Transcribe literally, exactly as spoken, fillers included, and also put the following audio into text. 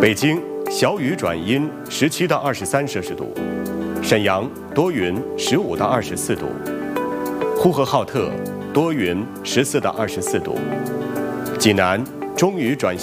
北京小雨转阴，十七到二十三摄氏度；沈阳多云，十五到二十四度；呼和浩特多云，十四到二十四度；济南中雨转